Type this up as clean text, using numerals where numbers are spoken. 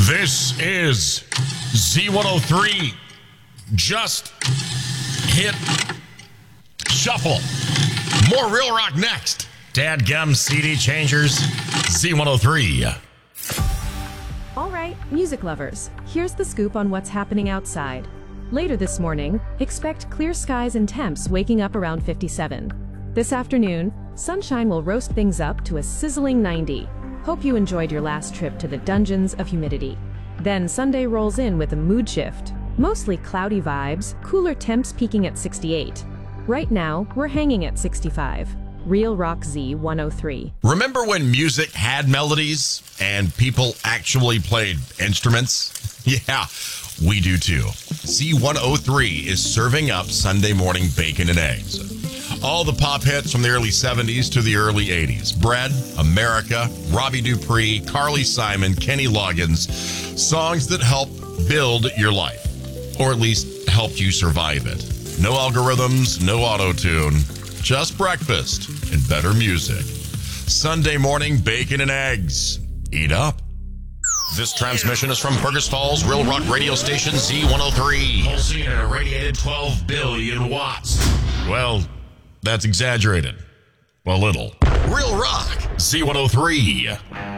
This is Z103. Just hit shuffle. More Real Rock next. Dadgum CD changers. Z103. All right, music lovers, here's the scoop on what's happening outside. Later this morning, expect clear skies and temps waking up around 57. This afternoon, sunshine will roast things up to a sizzling 90. Hope you enjoyed your last trip to the dungeons of humidity. Then Sunday rolls in with a mood shift. Mostly cloudy vibes, cooler temps peaking at 68. Right now, we're hanging at 65. Real Rock Z103. Remember when music had melodies and people actually played instruments? Yeah, we do too. Z103 is serving up Sunday morning bacon and eggs. All the pop hits from the early 70s to the early 80s. Bread, America, Robbie Dupree, Carly Simon, Kenny Loggins. Songs that help build your life, or at least help you survive it. No algorithms, no auto-tune, just breakfast and better music. Sunday morning bacon and eggs. Eat up. This transmission is from Fergus Falls, Real Rock radio station Z103. Pulsing at a radiated 12 billion watts. Well, that's exaggerated. A little. Real Rock Z103.